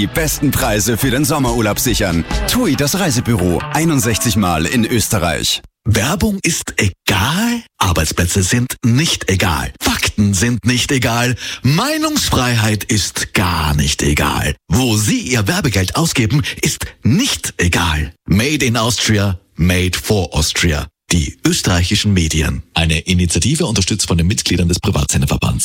die besten Preise für den Sommerurlaub sichern. TUI, das Reisebüro, 61 Mal in Österreich. Werbung ist egal, Arbeitsplätze sind nicht egal, Fakten sind nicht egal, Meinungsfreiheit ist gar nicht egal. Wo Sie Ihr Werbegeld ausgeben, ist nicht egal. Made in Austria, made for Austria. Die österreichischen Medien. Eine Initiative unterstützt von den Mitgliedern des Privatsenderverbands.